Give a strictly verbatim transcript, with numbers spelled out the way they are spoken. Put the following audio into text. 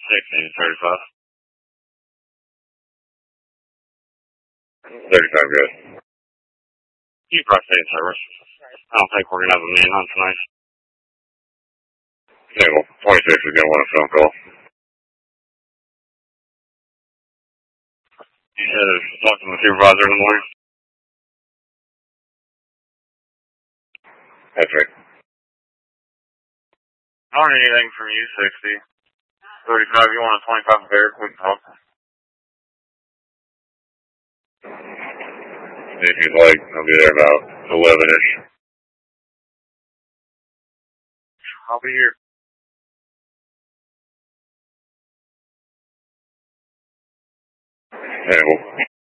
sixteen, thirty-five. thirty-five, good. You probably stay in service. I don't think we're going to have a manhunt tonight. Yeah, well, twenty-six is going to want a phone call. You said to talk to the supervisor in the morning? That's right. I don't need anything from you, sixty. thirty-five, you want a twenty-five bear? We can talk. If you'd like, I'll be there about eleven-ish. I'll be here. Yeah, well,